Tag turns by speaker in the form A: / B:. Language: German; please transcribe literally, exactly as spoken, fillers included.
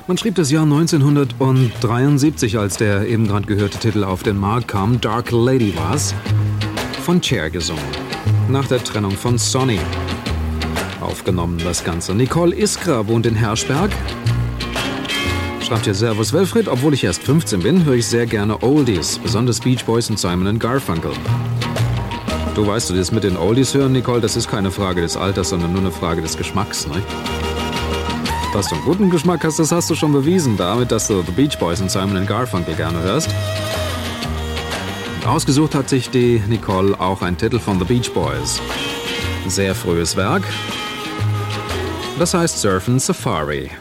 A: Man schrieb das Jahr neunzehnhundertdreiundsiebzig, als der eben gerade gehörte Titel auf den Markt kam. Dark Lady war's. Von Cher gesungen. Nach der Trennung von Sonny. Aufgenommen das Ganze. Nicole Iskra wohnt in Herschberg. Schreibt hier: Servus Wilfried, obwohl ich erst fünfzehn bin, höre ich sehr gerne Oldies, besonders Beach Boys und Simon and Garfunkel. Du weißt, du das mit den Oldies hören, Nicole, das ist keine Frage des Alters, sondern nur eine Frage des Geschmacks, ne? Dass du einen guten Geschmack hast, das hast du schon bewiesen, damit, dass du The Beach Boys und Simon and Garfunkel gerne hörst. Und ausgesucht hat sich die Nicole auch einen Titel von The Beach Boys. Sehr frühes Werk. Das heißt Surfin' Safari.